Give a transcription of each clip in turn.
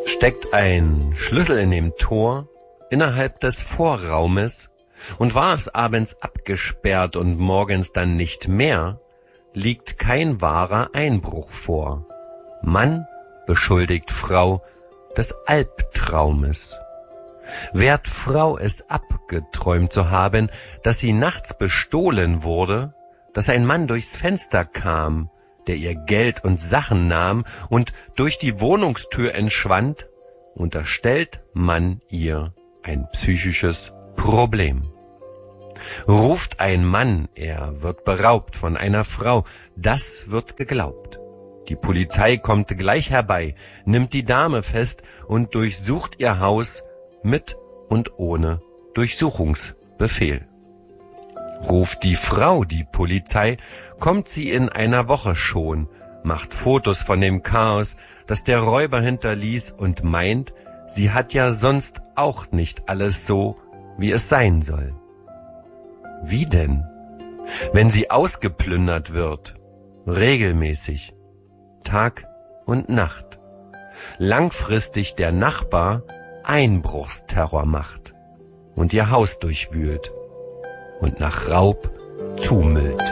steckt ein Schlüssel in dem Tor innerhalb des Vorraumes, und war es abends abgesperrt und morgens dann nicht mehr, liegt kein wahrer Einbruch vor. Mann beschuldigt Frau des Albtraumes. Wehrt Frau es abgeträumt zu haben, dass sie nachts bestohlen wurde, dass ein Mann durchs Fenster kam, der ihr Geld und Sachen nahm und durch die Wohnungstür entschwand, unterstellt man ihr ein psychisches Problem. Ruft ein Mann, er wird beraubt von einer Frau, das wird geglaubt. Die Polizei kommt gleich herbei, nimmt die Dame fest und durchsucht ihr Haus mit und ohne Durchsuchungsbefehl. Ruft die Frau die Polizei, kommt sie in einer Woche schon, macht Fotos von dem Chaos, das der Räuber hinterließ und meint, sie hat ja sonst auch nicht alles so, wie es sein soll. Wie denn? Wenn sie ausgeplündert wird, regelmäßig, Tag und Nacht, langfristig der Nachbar Einbruchsterror macht und ihr Haus durchwühlt und nach Raub zumüllt.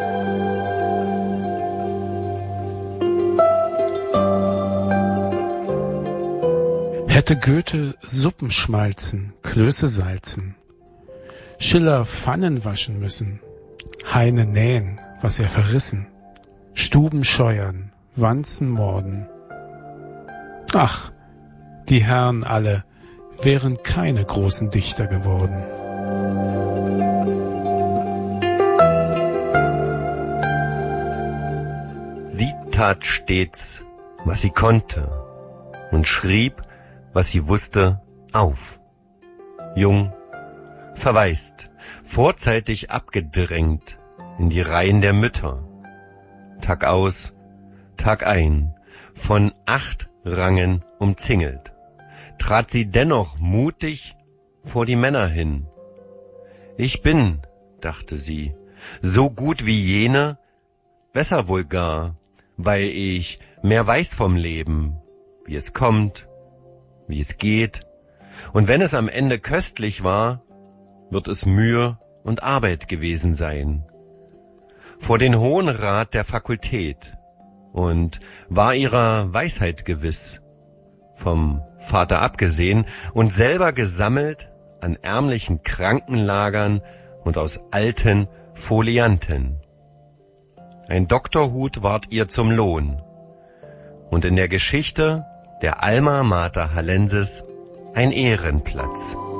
Hätte Goethe Suppen schmalzen, Klöße salzen, Schiller Pfannen waschen müssen, Heine nähen, was er verrissen, Stuben scheuern, Wanzen morden. Ach, die Herren alle wären keine großen Dichter geworden. Sie tat stets, was sie konnte, und schrieb, was sie wusste, auf. Jung, verwaist, vorzeitig abgedrängt in die Reihen der Mütter. Tag aus, Tag ein, von 8 Rangen umzingelt, trat sie dennoch mutig vor die Männer hin. Ich bin, dachte sie, so gut wie jene, besser wohl gar, weil ich mehr weiß vom Leben, wie es kommt, wie es geht, und wenn es am Ende köstlich war, wird es Mühe und Arbeit gewesen sein. Vor den Hohen Rat der Fakultät und war ihrer Weisheit gewiss, vom Vater abgesehen und selber gesammelt an ärmlichen Krankenlagern und aus alten Folianten. Ein Doktorhut ward ihr zum Lohn und in der Geschichte der Alma Mater Hallensis ein Ehrenplatz.